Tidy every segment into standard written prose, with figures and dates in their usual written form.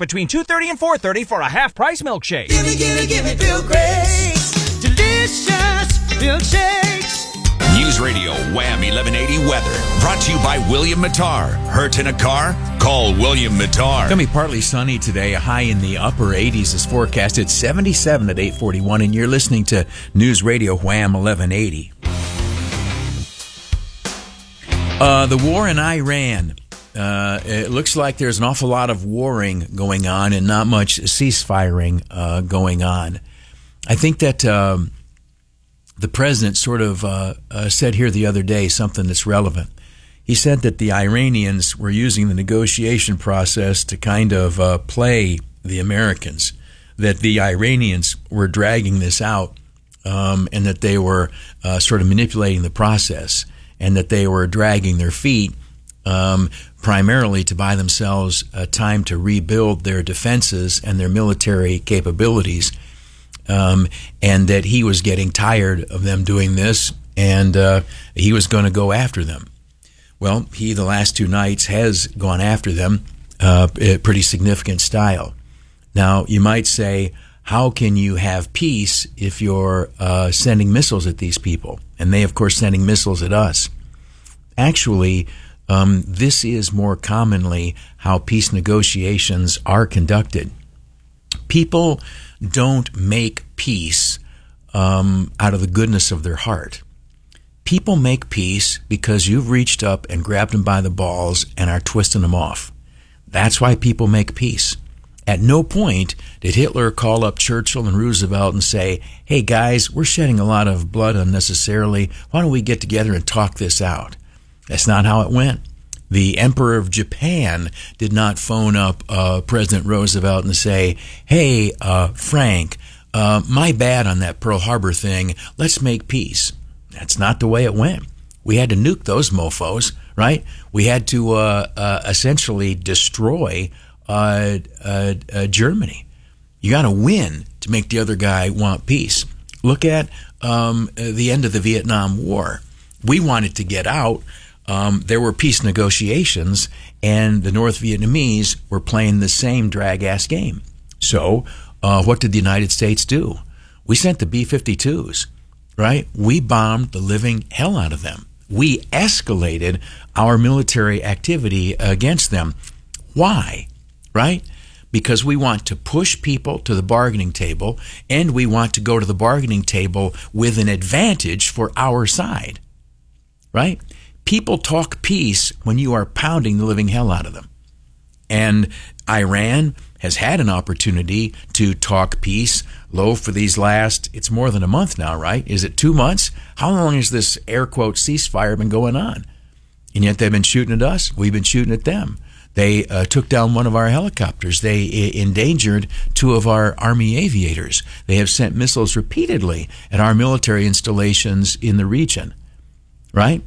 between 2:30 and 4:30 for a half-price milkshake. Give me Bill Gray's delicious milkshakes. News Radio Wham 1180 weather brought to you by William Mattar. Hurt in a car? Call William Mattar. Going to be partly sunny today. A high in the upper 80s is forecasted. 77 at 8:41, and you're listening to News Radio Wham 1180. The war in Iran. It looks like there's an awful lot of warring going on and not much ceasefiring going on. I think that the president sort of said here the other day something that's relevant. He said that the Iranians were using the negotiation process to kind of play the Americans, that the Iranians were dragging this out and that they were sort of manipulating the process and that they were dragging their feet primarily to buy themselves time to rebuild their defenses and their military capabilities, and that he was getting tired of them doing this, and he was going to go after them. Well, he, the last two nights, has gone after them in pretty significant style. Now, you might say, how can you have peace if you're sending missiles at these people? And they, of course, sending missiles at us. Actually, this is more commonly how peace negotiations are conducted. People don't make peace out of the goodness of their heart. People make peace because you've reached up and grabbed them by the balls and are twisting them off. That's why people make peace. At no point did Hitler call up Churchill and Roosevelt and say, hey guys, we're shedding a lot of blood unnecessarily. Why don't we get together and talk this out? That's not how it went. The Emperor of Japan did not phone up President Roosevelt and say, hey, Frank, my bad on that Pearl Harbor thing. Let's make peace. That's not the way it went. We had to nuke those mofos, right? We had to essentially destroy Germany. You got to win to make the other guy want peace. Look at the end of the Vietnam War. We wanted to get out. There were peace negotiations, and the North Vietnamese were playing the same drag-ass game. So what did the United States do? We sent the B-52s, right? We bombed the living hell out of them. We escalated our military activity against them. Why? Right? Because we want to push people to the bargaining table, and we want to go to the bargaining table with an advantage for our side. Right? People talk peace when you are pounding the living hell out of them. And Iran has had an opportunity to talk peace, for these last, it's more than a month now, right? Is it 2 months? How long has this air quote ceasefire been going on? And yet they've been shooting at us. We've been shooting at them. They took down one of our helicopters. They endangered 2 of our Army aviators. They have sent missiles repeatedly at our military installations in the region, right?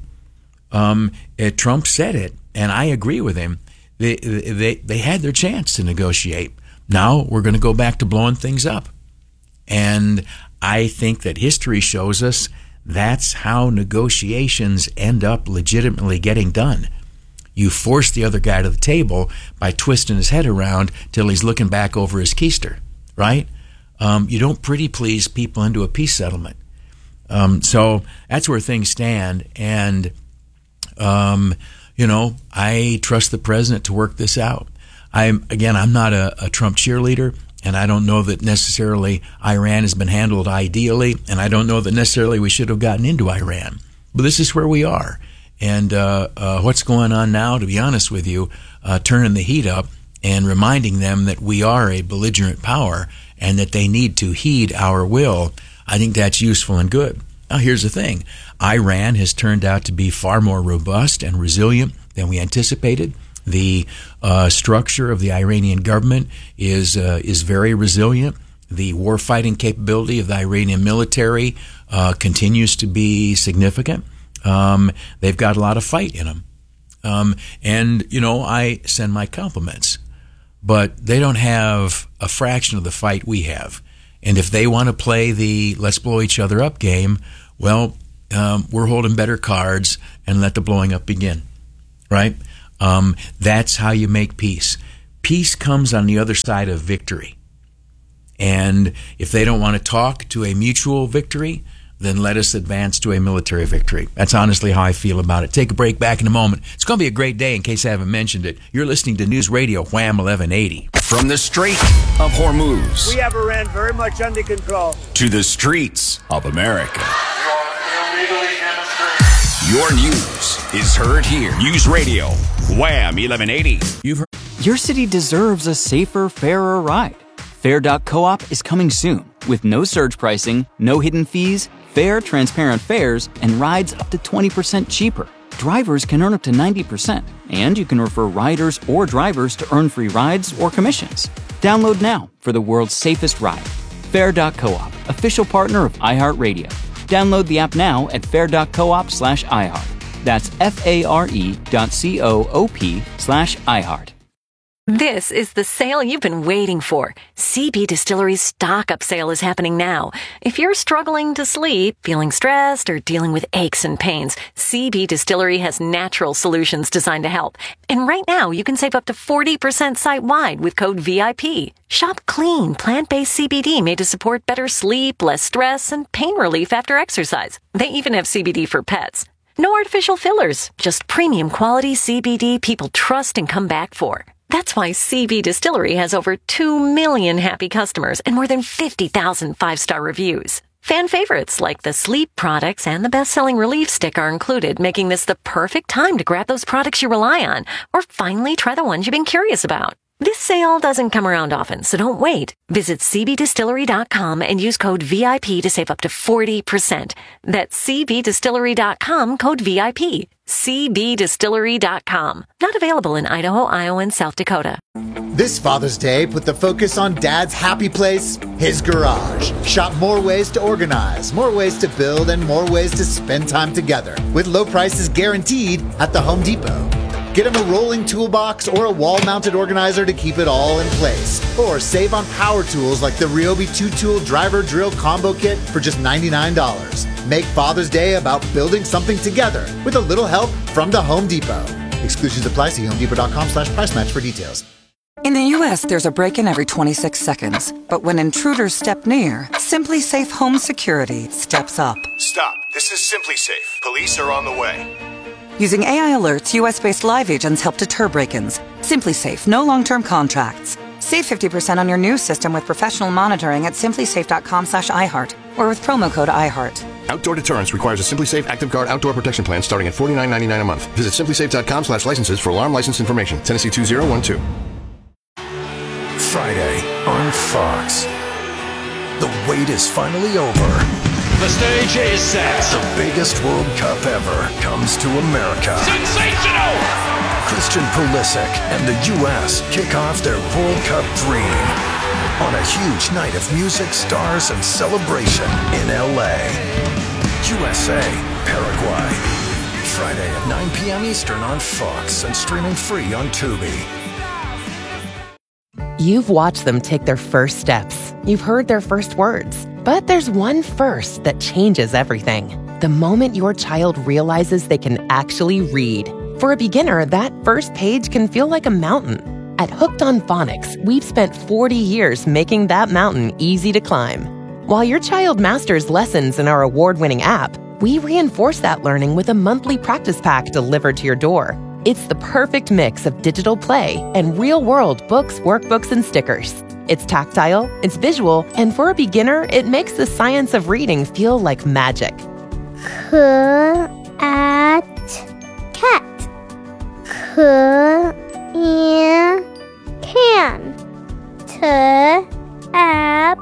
Trump said it, and I agree with him. They had their chance to negotiate. Now we're going to go back to blowing things up. And I think that history shows us that's how negotiations end up legitimately getting done. You force the other guy to the table by twisting his head around till he's looking back over his keister, right? You don't pretty please people into a peace settlement. So that's where things stand. And I trust the president to work this out. I'm not a Trump cheerleader, and I don't know that necessarily Iran has been handled ideally, and I don't know that necessarily we should have gotten into Iran. But this is where we are. And what's going on now, to be honest with you, turning the heat up and reminding them that we are a belligerent power and that they need to heed our will, I think that's useful and good. Now, here's the thing. Iran has turned out to be far more robust and resilient than we anticipated. The structure of the Iranian government is very resilient. The war-fighting capability of the Iranian military continues to be significant. They've got a lot of fight in them. I send my compliments. But they don't have a fraction of the fight we have. And if they want to play the let's blow each other up game, well, we're holding better cards and let the blowing up begin, right? That's how you make peace. peace comes on the other side of victory. And if they don't want to talk to a mutual victory, then let us advance to a military victory. That's honestly how I feel about it. Take a break, back in a moment. It's going to be a great day in case I haven't mentioned it. You're listening to News Radio Wham 1180. From the Strait of Hormuz. We have Iran very much under control. To the streets of America. Your news is heard here. News Radio Wham 1180. You've heard. Your city deserves a safer, fairer ride. Fair.coop is coming soon with no surge pricing, no hidden fees, fair, transparent fares, and rides up to 20% cheaper. Drivers can earn up to 90%, and you can refer riders or drivers to earn free rides or commissions. Download now for the world's safest ride. Fair.coop, official partner of iHeartRadio. Download the app now at fair.coop/iHeart. That's FARE.coop/iHeart. This is the sale you've been waiting for. CB Distillery's Stock Up sale is happening now. If you're struggling to sleep, feeling stressed, or dealing with aches and pains, CB Distillery has natural solutions designed to help. And right now, you can save up to 40% site-wide with code VIP. Shop clean, plant-based CBD made to support better sleep, less stress, and pain relief after exercise. They even have CBD for pets. No artificial fillers, just premium quality CBD people trust and come back for. That's why CB Distillery has over 2 million happy customers and more than 50,000 five-star reviews. Fan favorites like the sleep products and the best-selling relief stick are included, making this the perfect time to grab those products you rely on or finally try the ones you've been curious about. This sale doesn't come around often, so don't wait. Visit cbdistillery.com and use code VIP to save up to 40%. That's cbdistillery.com, code VIP. cbdistillery.com. Not available in Idaho, Iowa, and South Dakota. This Father's Day, put the focus on Dad's happy place, his garage. Shop more ways to organize, more ways to build, and more ways to spend time together. With low prices guaranteed at the Home Depot. Get him a rolling toolbox or a wall-mounted organizer to keep it all in place. Or save on power tools like the Ryobi 2-tool driver drill combo kit for just $99. Make Father's Day about building something together with a little help from the Home Depot. Exclusions apply. See homedepot.com/price match for details. In the U.S., there's a break-in every 26 seconds. But when intruders step near, Simply Safe Home Security steps up. Stop. This is Simply Safe. Police are on the way. Using AI alerts, U.S.-based live agents help deter break-ins. Simply Safe, no long-term contracts. Save 50% on your new system with professional monitoring at simplysafe.com/iHeart or with promo code iHeart. Outdoor deterrence requires a Simply Safe Active Guard outdoor protection plan starting at $49.99 a month. Visit simplysafe.com/licenses for alarm license information. Tennessee 2012. Friday on Fox. The wait is finally over. The stage is set. The biggest World Cup ever comes to America. Sensational! Christian Pulisic and the U.S. kick off their World Cup dream on a huge night of music, stars, and celebration in L.A. USA, Paraguay. Friday at 9 p.m. Eastern on Fox and streaming free on Tubi. You've watched them take their first steps. You've heard their first words. But there's one first that changes everything. The moment your child realizes they can actually read. For a beginner, that first page can feel like a mountain. At Hooked on Phonics, we've spent 40 years making that mountain easy to climb. While your child masters lessons in our award-winning app, we reinforce that learning with a monthly practice pack delivered to your door. It's the perfect mix of digital play and real-world books, workbooks, and stickers. It's tactile, it's visual, and for a beginner, it makes the science of reading feel like magic. Cat. Can. Tap.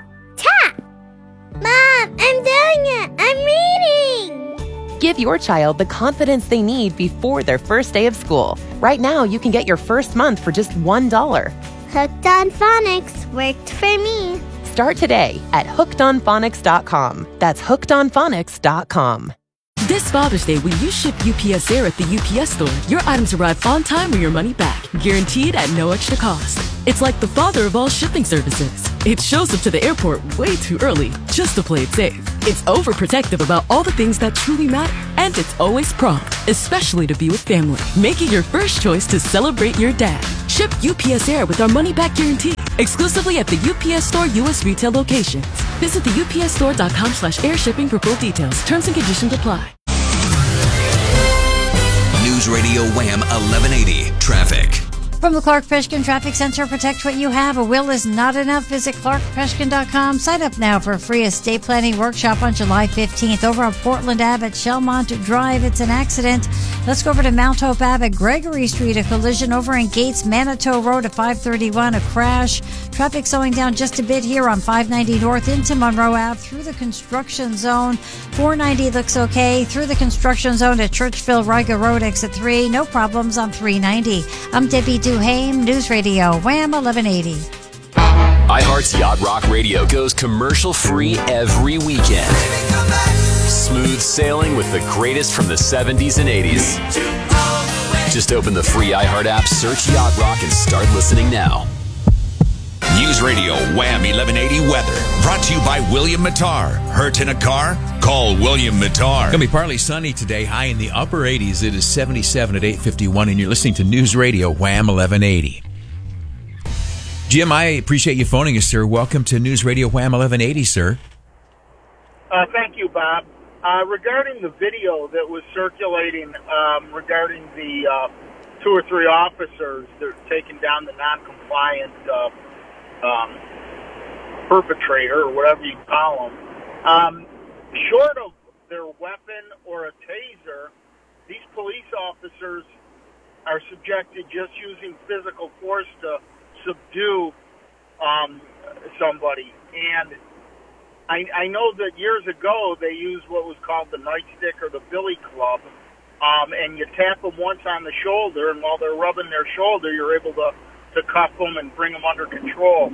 Mom, I'm doing it! I'm reading! Give your child the confidence they need before their first day of school. Right now, you can get your first month for just $1. Hooked on Phonics worked for me. Start today at hookedonphonics.com. That's hookedonphonics.com. This Father's Day, when you ship UPS Air at the UPS Store, your items arrive on time or your money back, guaranteed at no extra cost. It's like the father of all shipping services. It shows up to the airport way too early just to play it safe. It's overprotective about all the things that truly matter. And it's always prompt, especially to be with family. Make it your first choice to celebrate your dad. Ship UPS Air with our money-back guarantee. Exclusively at the UPS Store U.S. retail locations. Visit the upsstore.com/airshipping for full details. Terms and conditions apply. News Radio Wham 1180 Traffic. From the Clark Peshkin Traffic Center, protect what you have. A will is not enough. Visit clarkpeshkin.com. Sign up now for a free estate planning workshop on July 15th. Over on Portland Ave at Shelmont Drive, it's an accident. Let's go over to Mount Hope Ave at Gregory Street. A collision over in Gates, Manitou Road at 531. A crash. Traffic slowing down just a bit here on 590 North into Monroe Ave through the construction zone. 490 looks okay. Through the construction zone at Churchville Riga Road, exit 3. No problems on 390. I'm Debbie Duhame, News Radio, Wham 1180. iHeart's Yacht Rock Radio goes commercial-free every weekend. Smooth sailing with the greatest from the 70s and 80s. Just open the free iHeart app, search Yacht Rock, and start listening now. News Radio Wham 1180 Weather. Brought to you by William Mattar. Hurt in a car? Call William Mattar. Going to be partly sunny today, high in the upper 80s. It is 77 at 8:51, and you're listening to News Radio Wham 1180. Jim, I appreciate you phoning us, sir. Welcome to News Radio Wham 1180, sir. Thank you, Bob. Regarding the video that was circulating regarding the 2 or 3 officers that are taking down the non-compliant perpetrator, or whatever you call them, short of their weapon or a taser, these police officers are subjected just using physical force to subdue somebody. And I know that years ago they used what was called the nightstick or the billy club, and you tap them once on the shoulder, and while they're rubbing their shoulder, you're able to cuff them and bring them under control.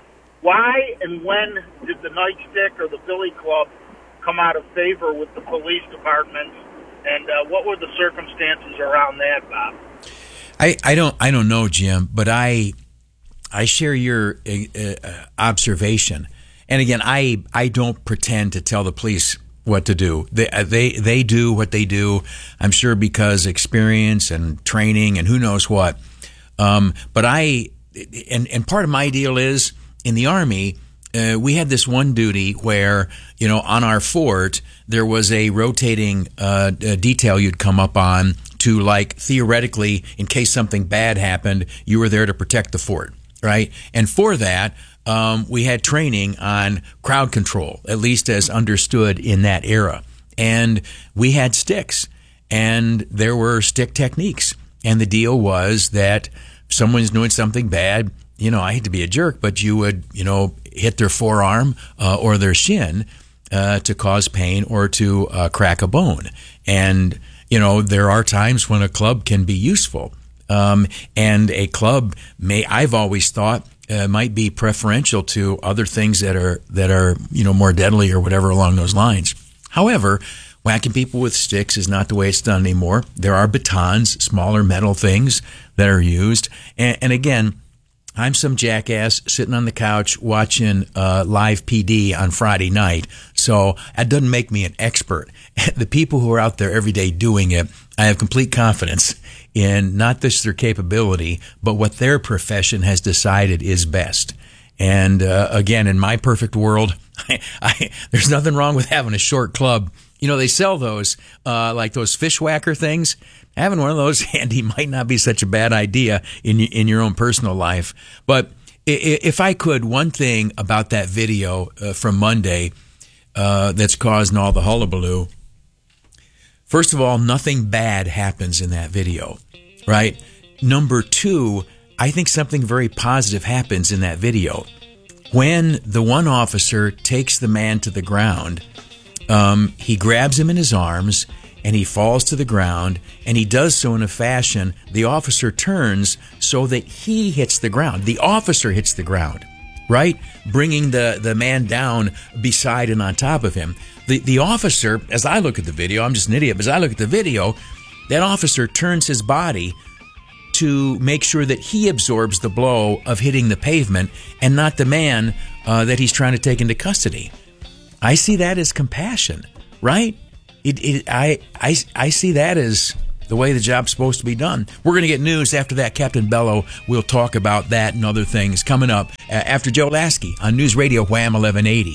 Why and when did the nightstick or the billy club come out of favor with the police departments, and what were the circumstances around that, Bob? I don't know, Jim, but I share your observation. And again, I don't pretend to tell the police what to do. They do what they do, I'm sure, because experience and training and who knows what. But and part of my deal is, in the Army, we had this one duty where, on our fort, there was a rotating detail you'd come up on to, like, theoretically, in case something bad happened, you were there to protect the fort, right? And for that, we had training on crowd control, at least as understood in that era. And we had sticks, and there were stick techniques. And the deal was that if someone's doing something bad, I hate to be a jerk, but you would, hit their forearm or their shin to cause pain or to crack a bone. And, there are times when a club can be useful. And a club I've always thought, might be preferential to other things that are more deadly or whatever along those lines. However, whacking people with sticks is not the way it's done anymore. There are batons, smaller metal things that are used. And again, I'm some jackass sitting on the couch watching live PD on Friday night. So that doesn't make me an expert. The people who are out there every day doing it, I have complete confidence in not just their capability, but what their profession has decided is best. And again, in my perfect world, there's nothing wrong with having a short club. They sell those, like those fish whacker things. Having one of those handy might not be such a bad idea in your own personal life. But if I could, one thing about that video from Monday that's causing all the hullabaloo. First of all, nothing bad happens in that video, right? Number 2, I think something very positive happens in that video. When the one officer takes the man to the ground, he grabs him in his arms and he falls to the ground, and he does so in a fashion, the officer turns so that he hits the ground. The officer hits the ground, right? Bringing the man down beside and on top of him. The officer, as I look at the video, I'm just an idiot, but as I look at the video, that officer turns his body to make sure that he absorbs the blow of hitting the pavement and not the man that he's trying to take into custody. I see that as compassion, right? I see that as the way the job's supposed to be done. We're going to get news after that. Captain Bello will talk about that and other things coming up after Joe Lasky on News Radio Wham 1180.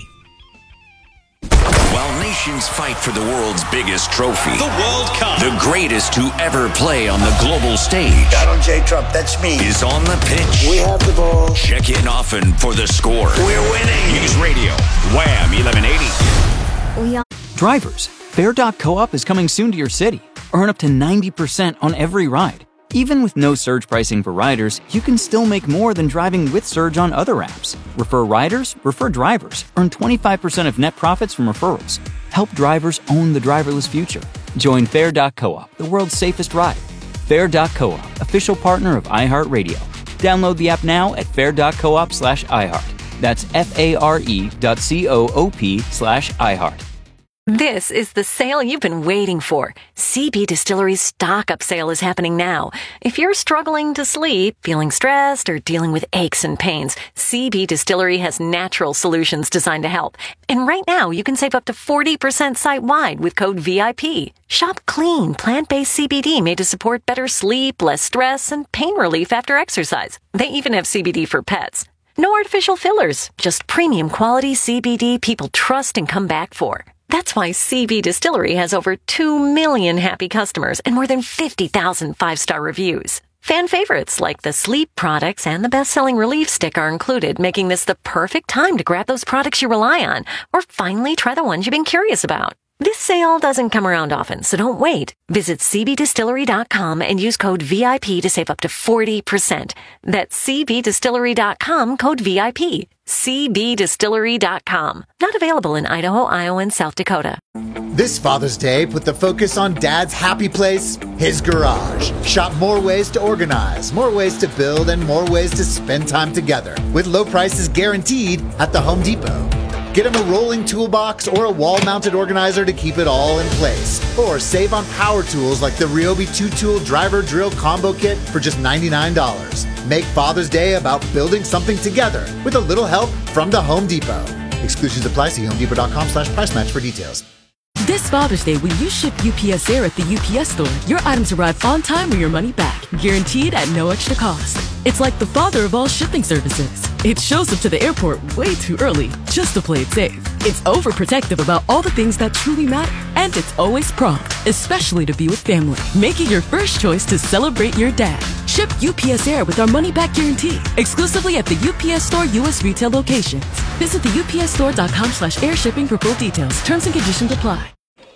While nations fight for the world's biggest trophy, The World Cup. the greatest to ever play on the global stage, Donald J. Trump, that's me. is on the pitch. We have the ball. Check in often for the score. We're winning. News Radio Wham 1180. Drivers, Fair.coop is coming soon to your city. Earn up to 90% on every ride. Even with no surge pricing for riders, you can still make more than driving with Surge on other apps. Refer riders, refer drivers. Earn 25% of net profits from referrals. Help drivers own the driverless future. Join Fair.coop, the world's safest ride. Fair.coop, official partner of iHeartRadio. Download the app now at fair.coop/iHeart. That's FARE.coop/iHeart. This is the sale you've been waiting for. CB Distillery's stock-up sale is happening now. If you're struggling to sleep, feeling stressed, or dealing with aches and pains, CB Distillery has natural solutions designed to help. And right now, you can save up to 40% site-wide with code VIP. Shop clean, plant-based CBD made to support better sleep, less stress, and pain relief after exercise. They even have CBD for pets. No artificial fillers, just premium quality CBD people trust and come back for. That's why CB Distillery has over 2 million happy customers and more than 50,000 five-star reviews. Fan favorites like the sleep products and the best-selling relief stick are included, making this the perfect time to grab those products you rely on or finally try the ones you've been curious about. This sale doesn't come around often, so don't wait. Visit cbdistillery.com and use code VIP to save up to 40%. That's cbdistillery.com, code VIP. cbdistillery.com. Not available in Idaho, Iowa, and South Dakota. This Father's Day, put the focus on Dad's happy place, his garage. Shop more ways to organize, more ways to build, and more ways to spend time together with low prices guaranteed at the Home Depot. Get him a rolling toolbox or a wall-mounted organizer to keep it all in place. Or save on power tools like the Ryobi 2-tool driver drill combo kit for just $99. Make Father's Day about building something together with a little help from the Home Depot. Exclusions apply. See homedepot.com/price match for details. This Father's Day, when you ship UPS Air at the UPS store, your items arrive on time or your money back, guaranteed at no extra cost. It's like the father of all shipping services. It shows up to the airport way too early, just to play it safe. It's overprotective about all the things that truly matter, and it's always prompt, especially to be with family. Make it your first choice to celebrate your dad. Ship UPS Air with our money-back guarantee, exclusively at the UPS Store U.S. retail locations. Visit the upsstore.com/air shipping for full details. Terms and conditions apply.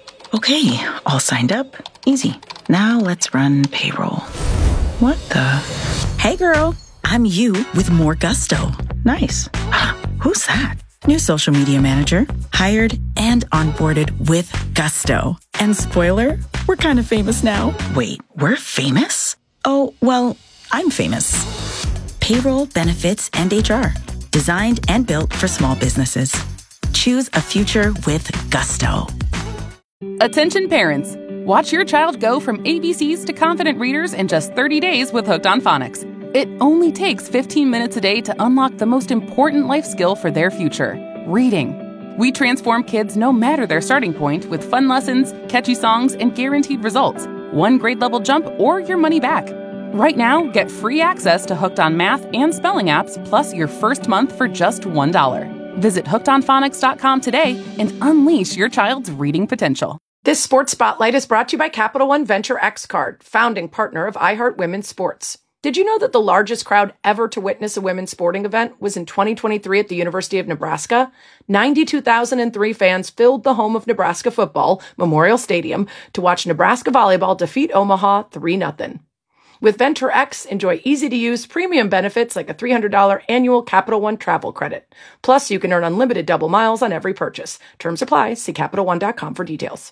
Okay, all signed up. Easy. Now let's run payroll. What the? Hey girl, I'm you with more gusto. Nice. Who's that? New social media manager, hired and onboarded with gusto. And spoiler, we're kind of famous now. Wait, we're famous? Oh, well, I'm famous. Payroll, benefits, and HR. Designed and built for small businesses. Choose a future with gusto. Attention parents. Watch your child go from ABCs to confident readers in just 30 days with Hooked on Phonics. It only takes 15 minutes a day to unlock the most important life skill for their future, reading. We transform kids no matter their starting point with fun lessons, catchy songs, and guaranteed results. One grade level jump or your money back. Right now, get free access to Hooked on Math and Spelling apps plus your first month for just $1. Visit hookedonphonics.com today and unleash your child's reading potential. This Sports Spotlight is brought to you by Capital One Venture X Card, founding partner of iHeart Women's Sports. Did you know that the largest crowd ever to witness a women's sporting event was in 2023 at the University of Nebraska? 92,003 fans filled the home of Nebraska football, Memorial Stadium, to watch Nebraska volleyball defeat Omaha 3-0. With Venture X, enjoy easy-to-use premium benefits like a $300 annual Capital One travel credit. Plus, you can earn unlimited double miles on every purchase. Terms apply. See CapitalOne.com for details.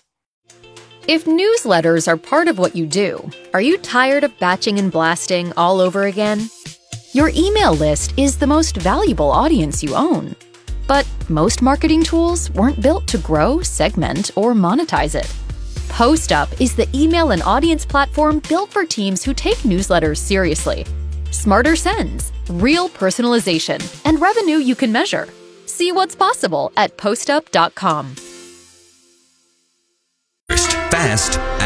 If newsletters are part of what you do, are you tired of batching and blasting all over again? Your email list is the most valuable audience you own. But most marketing tools weren't built to grow, segment, or monetize it. PostUp is the email and audience platform built for teams who take newsletters seriously. Smarter sends, real personalization, and revenue you can measure. See what's possible at postup.com. Fast